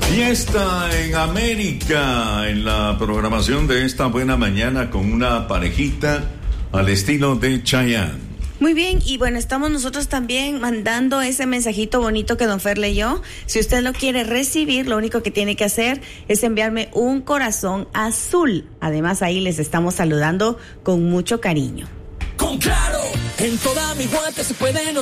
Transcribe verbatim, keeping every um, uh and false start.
Fiesta en América, en la programación de esta buena mañana con una parejita al estilo de Chayanne. Muy bien, y bueno, estamos nosotros también mandando ese mensajito bonito que don Fer leyó. Si usted lo quiere recibir, lo único que tiene que hacer es enviarme un corazón azul. Además, ahí les estamos saludando con mucho cariño. Con Claro, en toda mi guante se puede